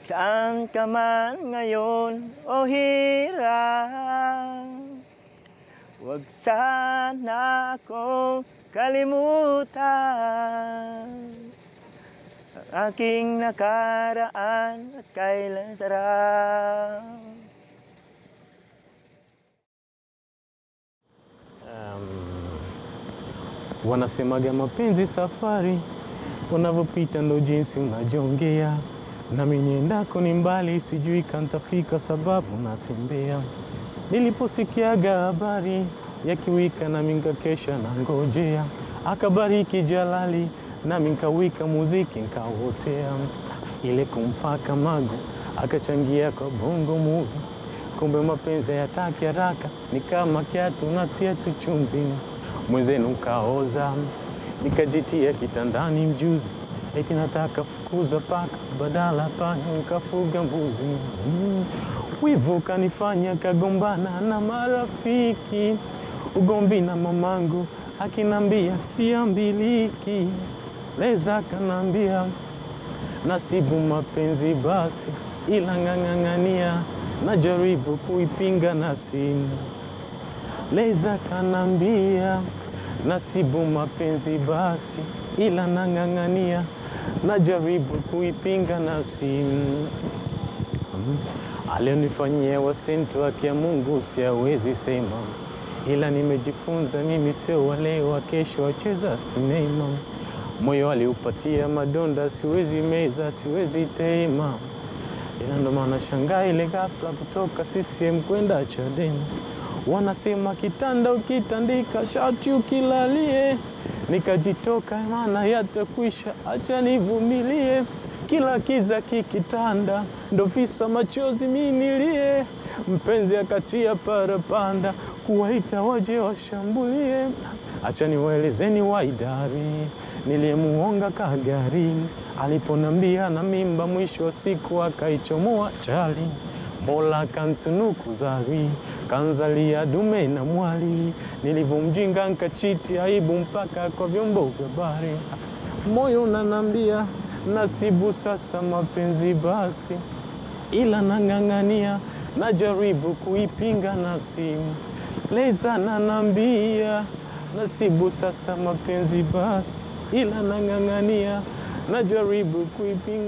Saan ka man ngayon o hirap, huwag sana akong kalimutan ang aking nakaraan at kailan sarap. Wanasemaga mapenzi safari, unavyopita ndo jinsi unajongea. Nami niendako ni mbali, sijui kantafika sababu natembea. Niliposikiaga habari ya kiwika nami nkakesha na ngojea. Akabariki Jalali nami nkawika muziki nkawotea. Ile kumpaka magu akachangia kwa bongo movie. Kumbe mapenzi hayataki haraka, ni kama kiatu natia tu chumvi. Mwenzenu kaoza, nikajitia kitandani mjuzi. Eti nataka fukuza paka, badala panya nikafuga mbuzi. Wivu kanifanya kagombana na marafiki. Ugomvi na mamangu akinambia siambiliki. Leza kanambia nasibu mapenzi basi, ila ng'ang'ang'ania najaribu kuipinga nafsi. Leza kanambia nasibu mapenzi basi, ila nang'ang'ania najaribu kuipinga nafsi. Alionifanyia wasintu haki ya Mungu siawezi sema, ila nimejifunza mimi sio wale wa kesho wacheza sinema. Moyo aliupatia madonda, siwezi meza, siwezi tema. Ila ndo maana shangaa ile ghafla kutoka CCM kwenda Chadema. Wanasema kitanda ukitandika shati ukilalie. Nikajitoka maana yatakwisha, acha nivumilie. Kila kiza kikitanda, ndo visa machozi minilie. Mpenzi akatia parapanda, kuwaita waje washambulie. Acha niwaelezeni waidari, niliyemuonga kagari. Aliponambia na mimba, mwisho wa siku akaichomoa chali. Mola kantunuku zari, kanzalia dume na mwali. Nilivomjinga nkachiti aibu mpaka kwa vyombo vya habari. Moyo unanambia nasibu sasa mapenzi basi, ila nang'ang'ania najaribu kuipinga nafsi. Leza nanambia nasibu sasa mapenzi basi, ila nang'ang'ania najaribu kuipinga